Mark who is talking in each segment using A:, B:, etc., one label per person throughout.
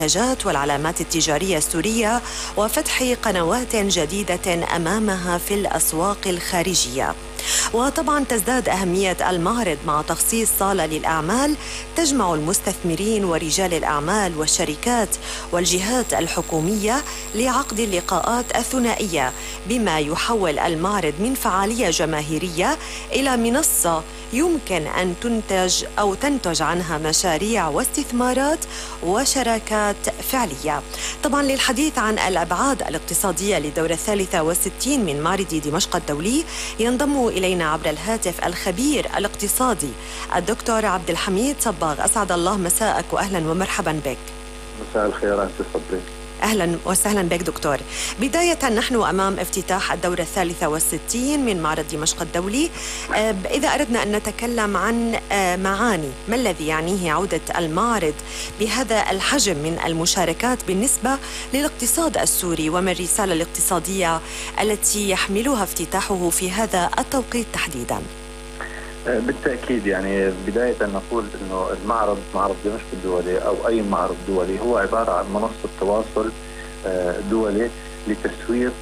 A: المنتجات والعلامات التجارية السورية وفتح قنوات جديدة أمامها في الأسواق الخارجية. وطبعا تزداد أهمية المعرض مع تخصيص صالة للأعمال تجمع المستثمرين ورجال الأعمال والشركات والجهات الحكومية لعقد اللقاءات الثنائية، بما يحول المعرض من فعالية جماهيرية إلى منصة يمكن أن تنتج عنها مشاريع واستثمارات وشراكات فعلية. طبعا للحديث عن الأبعاد الاقتصادية للدورة 63 من معرض دمشق الدولي ينضم إلينا عبر الهاتف الخبير الاقتصادي الدكتور عبد الحميد صباغ. أسعد الله مساءك وأهلا ومرحبا بك.
B: مساء الخير، أنت تفضلي.
A: أهلا وسهلا بك دكتور. بداية نحن أمام افتتاح الدورة 63 من معرض دمشق الدولي. إذا أردنا أن نتكلم عن معاني ما الذي يعنيه عودة المعرض بهذا الحجم من المشاركات بالنسبة للاقتصاد السوري، وما الرسالة الاقتصادية التي يحملها افتتاحه في هذا التوقيت تحديدا؟
B: بالتأكيد يعني بداية نقول أنه معرض دمشق الدولي أو أي معرض دولي هو عبارة عن منصة تواصل دولي لتسويق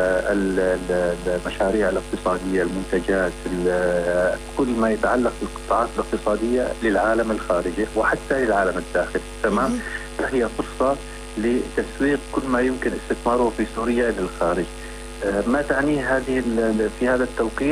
B: المشاريع الاقتصادية، المنتجات، كل ما يتعلق بالقطاعات الاقتصادية للعالم الخارجي وحتى للعالم الداخلي. تمام. هي فرصة لتسويق كل ما يمكن استثماره في سوريا للخارج. ما تعنيه هذه في هذا التوقيت؟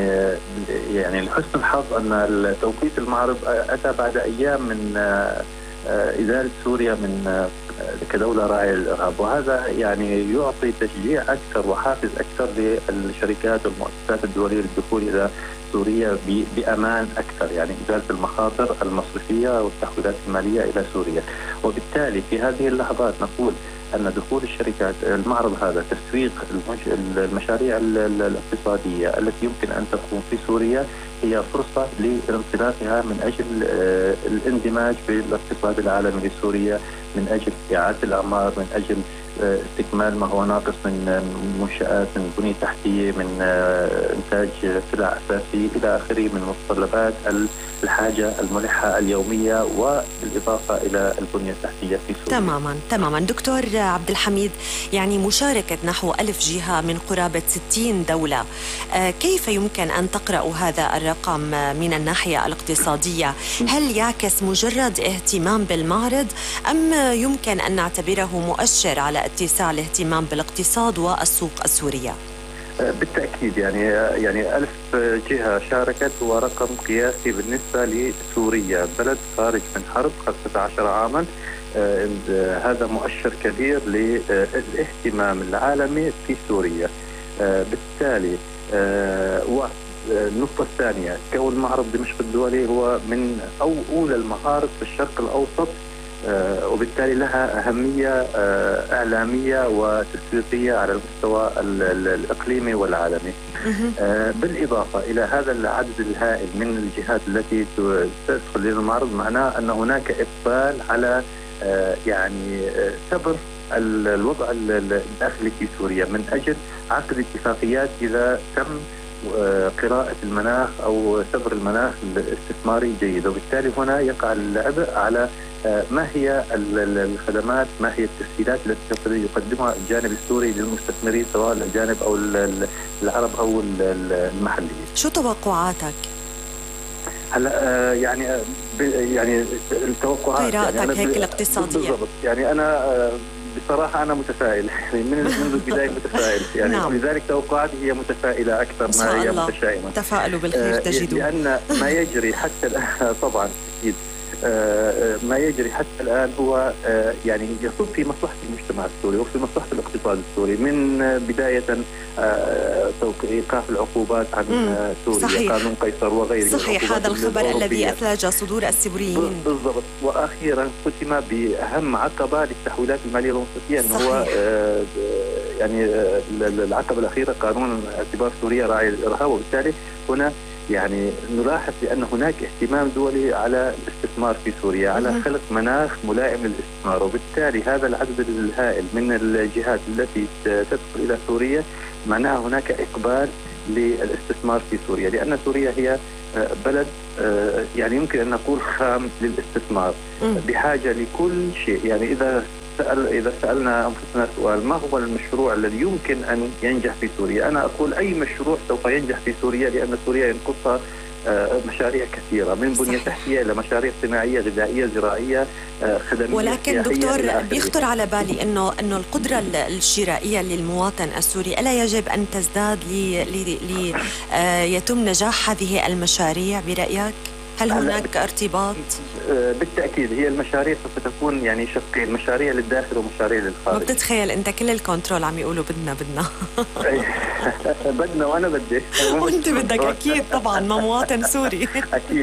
B: يعني لحسن الحظ ان توقيت المعرض اتى بعد ايام من ازاله سوريا من كدوله راعيه للارهاب، وهذا يعني يعطي تشجيع اكثر وحافز اكثر للشركات والمؤسسات الدوليه للدخول الى سوريا بامان اكثر، يعني ازاله المخاطر المصرفيه والتحويلات الماليه الى سوريا. وبالتالي في هذه اللحظات نقول أن دخول الشركات المعرض هذا تسويق المشاريع الاقتصادية التي يمكن أن تكون في سوريا هي فرصة لانطلاقها من أجل الاندماج بالاقتصاد العالمي لسوريا، من أجل إعادة الأعمار، من أجل استكمال ما هو ناقص من منشآت، من بنية تحتية، من إنتاج سلع أساسية إلى آخره من متطلبات الحاجة الملحة اليومية، وبالإضافة إلى البنية التحتية في سوريا.
A: تماما دكتور عبد الحميد، يعني مشاركة نحو 1000 جهة من قرابة 60 دولة، كيف يمكن أن تقرأوا هذا الرقم من الناحية الاقتصادية؟ هل يعكس مجرد اهتمام بالمعرض أم يمكن أن نعتبره مؤشر على اتساع الاهتمام بالاقتصاد والسوق السورية؟
B: بالتأكيد يعني 1000 جهة شاركت هو رقم قياسي بالنسبة لسوريا، بلد خارج من حرب 15 عاما. هذا مؤشر كبير للاهتمام العالمي في سوريا. بالتالي والنقطة الثانية، كون معرض دمشق الدولي هو من أولى المعارض في الشرق الأوسط، وبالتالي لها أهمية إعلامية وتسويقية على المستوى الإقليمي والعالمي. بالإضافة إلى هذا العدد الهائل من الجهات التي تدخل للمعرض، معناه أن هناك إقبال على يعني سبر الوضع الداخلي في سوريا من أجل عقد اتفاقيات إذا تم قراءة المناخ أو سبر المناخ الاستثماري جيد. وبالتالي هنا يقع العبء على ما هي الخدمات، ما هي التسهيلات التي يقدمها الجانب السوري للمستثمرين سواء الأجانب أو العرب أو المحليين.
A: شو توقعاتك؟
B: هلا يعني التوقعات
A: قراءتك هيك الاقتصادية
B: بالضبط. يعني أنا بصراحة أنا متفائل، يعني منذ البداية متفائل، يعني نعم. لذلك توقعاتي هي متفائلة أكثر ما هي متشائمة.
A: تفائلوا بالخير تجدوا.
B: لأن ما يجري حتى الآن طبعا أكيد ما يجري حتى الآن هو يعني يصب في مصلحة المجتمع السوري وفي مصلحة الاقتصاد السوري، من بداية إيقاف العقوبات عن سوريا،
A: صحيح.
B: قانون قيصر وغيره.
A: صحيح، هذا الخبر الذي أثلج صدور السوريين.
B: بالضبط. وأخيرا ختم بأهم عقبة للتحويلات المالية الوسطية، أنه هو يعني العقبة الأخيرة قانون اعتبار سوريا راعية للإرهاب. وبالتالي هنا يعني نلاحظ بأن هناك اهتمام دولي على الاستثمار في سوريا، على خلق مناخ ملائم للاستثمار. وبالتالي هذا العدد الهائل من الجهات التي تدخل إلى سوريا معناها هناك إقبال للاستثمار في سوريا، لأن سوريا هي بلد يعني يمكن أن نقول خام للاستثمار، بحاجة لكل شيء. يعني إذا سألنا أنفسنا سؤال ما هو المشروع الذي يمكن أن ينجح في سوريا، أنا أقول أي مشروع سوف ينجح في سوريا، لأن سوريا ينقصها مشاريع كثيرة، من بنية تحتية إلى مشاريع صناعية غذائية زراعية خدمية.
A: ولكن دكتور بيخطر على بالي إنه القدرة الشرائية للمواطن السوري ألا يجب أن تزداد ليتم نجاح هذه المشاريع برأيك؟ هل هناك ارتباط؟
B: بالتأكيد هي المشاريع سوف تكون يعني شقين، مشاريع للداخل ومشاريع للخارج.
A: ما بتتخيل أنت كل الكنترول عم يقولوا بدنا
B: بدنا وأنا بدي
A: وأنت بدك أكيد طبعا ما مواطن سوري.
B: أكيد.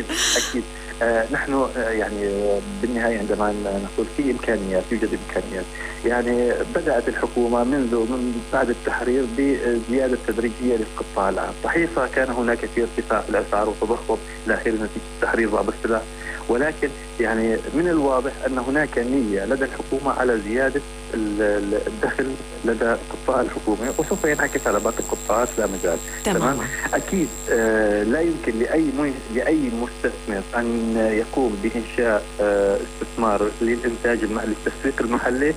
B: نحن يعني بالنهاية عندما نقول في إمكانيات، يوجد إمكانيات. يعني بدأت الحكومة من بعد التحرير بزيادة تدريجية للقطاع العام. صحيح كان هناك في ارتفاع في الأسعار وتضخم إلى آخره نتيجة تحرير بعض السلع، ولكن يعني من الواضح أن هناك نية لدى الحكومة على زيادة الدخل لدى قطاع الحكومة، وسوف ينعكس على باقي القطاعات لا مجال. تمام. أكيد لا يمكن لأي مستثمر أن يقوم بإنشاء استثمار للإنتاج للتسويق المحلي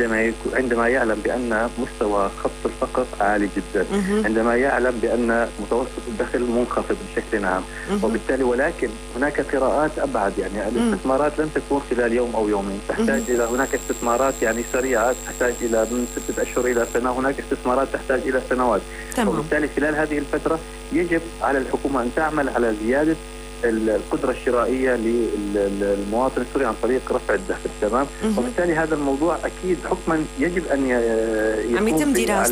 B: عندما يعلم بأن مستوى خط الفقر عالي جدا، عندما يعلم بأن متوسط الدخل منخفض بشكل عام، وبالتالي ولكن هناك قراءات أبعد. يعني الاستثمارات لن تكون خلال يوم أو يومين، تحتاج إلى هناك استثمارات يعني سريعة تحتاج إلى من 6 أشهر إلى سنة، هناك استثمارات تحتاج إلى سنوات. وبالتالي خلال هذه الفترة يجب على الحكومة أن تعمل على زيادة القدرة الشرائية للمواطن السوري عن طريق رفع الدخل. تمام. وبالتالي هذا الموضوع أكيد حكما يجب أن
A: يتم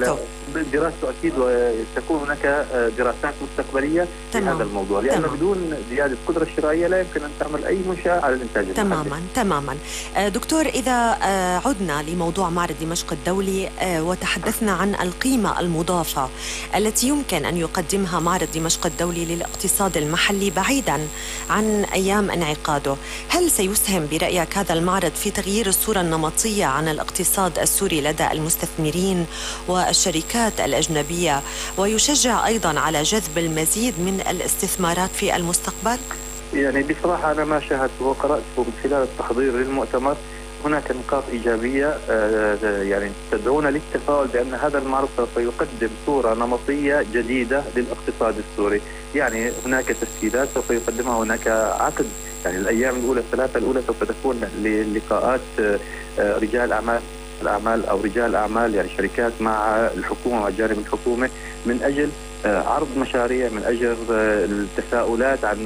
B: دراسته أكيد، وتكون هناك دراسات مستقبلية في هذا الموضوع، لأنه بدون زيادة القدرة الشرائية لا يمكن أن تعمل أي منشأة على الإنتاج المحلي.
A: تماما. دكتور، إذا عدنا لموضوع معرض دمشق الدولي وتحدثنا عن القيمة المضافة التي يمكن أن يقدمها معرض دمشق الدولي للاقتصاد المحلي بعيدا عن أيام انعقاده، هل سيسهم برأيك هذا المعرض في تغيير الصورة النمطية عن الاقتصاد السوري لدى المستثمرين والشركات الأجنبية، ويشجع أيضا على جذب المزيد من الاستثمارات في المستقبل؟
B: يعني بصراحة أنا ما شاهدته وقرأته من خلال التحضير للمؤتمر، هناك نقاط إيجابية يعني تدعونا للتفاؤل بأن هذا المعرض سوف يقدم صورة نمطية جديدة للاقتصاد السوري. يعني هناك تسهيلات سوف يقدمها، هناك عقد يعني الأيام الأولى الثلاثة الأولى سوف تكون للقاءات رجال الأعمال أو رجال أعمال يعني شركات مع الحكومة مع جانب الحكومة من أجل عرض مشاريع، من أجل التساؤلات عن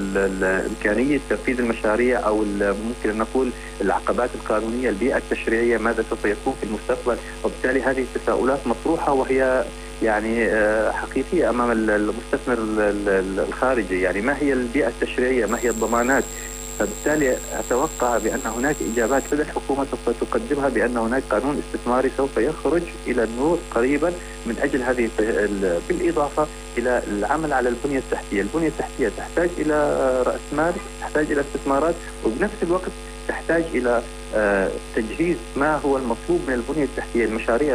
B: إمكانية تنفيذ المشاريع أو ممكن أن نقول العقبات القانونية، البيئة التشريعية، ماذا سوف يكون في المستقبل. وبالتالي هذه التساؤلات مطروحة وهي يعني حقيقية أمام المستثمر الخارجي. يعني ما هي البيئة التشريعية، ما هي الضمانات. فبالتالي أتوقع بأن هناك إجابات لدى الحكومة سوف تقدمها، بأن هناك قانون استثماري سوف يخرج إلى النور قريبا من أجل هذه، بالإضافة إلى العمل على البنية التحتية. البنية التحتية تحتاج إلى رأس مال، تحتاج إلى استثمارات، وبنفس الوقت تحتاج إلى تجهيز ما هو المطلوب من البنية التحتية، المشاريع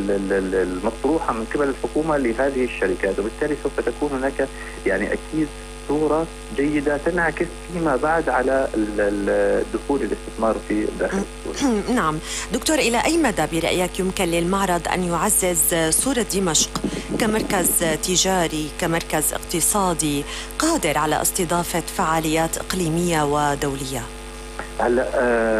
B: المطروحة من قبل الحكومة لهذه الشركات. وبالتالي سوف تكون هناك يعني أكيد صورة جيدة تنعكس فيما بعد على الدخول الاستثمار في داخل سوريا.
A: نعم دكتور، إلى أي مدى برأيك يمكن للمعرض أن يعزز صورة دمشق كمركز تجاري، كمركز اقتصادي قادر على استضافة فعاليات إقليمية ودولية؟
B: هلا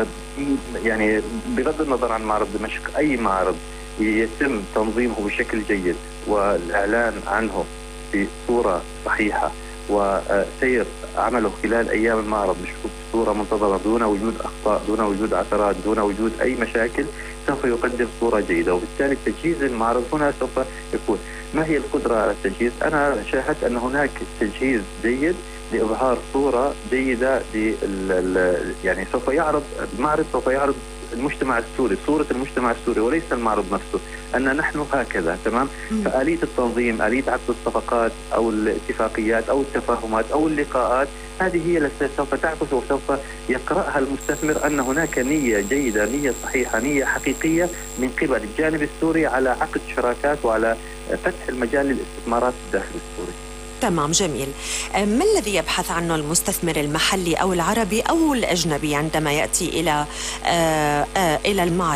B: يعني بغض النظر عن معرض دمشق، أي معرض يتم تنظيمه بشكل جيد والإعلان عنه بصورة صحيحة وسير عمله خلال أيام المعرض بصورة منتظمة دون وجود أخطاء، دون وجود عثرات، دون وجود أي مشاكل، سوف يقدم صورة جيدة. وبالتالي تجهيز المعرض هنا سوف يكون. ما هي القدرة على التجهيز؟ أنا شاهدت أن هناك تجهيز جيد لإظهار صورة جيدة يعني سوف يعرض المعرض، سوف يعرض المجتمع السوري، صورة المجتمع السوري وليس المعرض نفسه، أن نحن هكذا. تمام. فآلية التنظيم، آلية عقد الصفقات أو الاتفاقيات أو التفاهمات أو اللقاءات، هذه هي التي سوف تعكس وسوف يقرأها المستثمر أن هناك نية جيدة، نية صحيحة، نية حقيقية من قبل الجانب السوري على عقد شراكات وعلى فتح المجال للاستثمارات داخل السوري.
A: تمام، جميل. ما الذي يبحث عنه المستثمر المحلي أو العربي أو الأجنبي عندما يأتي إلى المعرض؟